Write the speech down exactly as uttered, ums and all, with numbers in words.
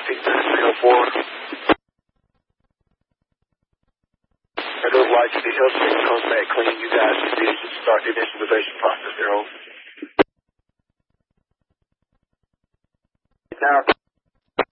Peak three oh four. Hello, Y G D Health Station comes back clean. You guys should start the initialization process there, over. Now.